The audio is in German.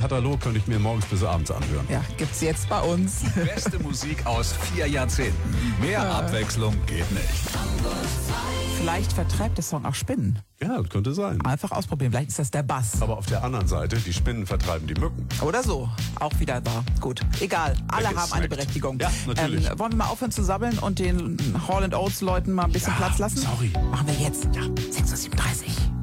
Katalog könnte ich mir morgens bis abends anhören. Ja, gibt's jetzt bei uns. Beste Musik aus 4 Jahrzehnten. Mehr Abwechslung geht nicht. Vielleicht vertreibt der Song auch Spinnen. Ja, das könnte sein. Einfach ausprobieren, vielleicht ist das der Bass. Aber auf der anderen Seite, die Spinnen vertreiben die Mücken. Oder so, auch wieder wahr. Gut, egal, alle haben eine Weggesnackt. Berechtigung. Ja, natürlich. Wollen wir mal aufhören zu sabbeln und den Hall & Oates Leuten mal ein bisschen Platz lassen? Sorry. Machen wir jetzt. Ja, 6:37 Uhr.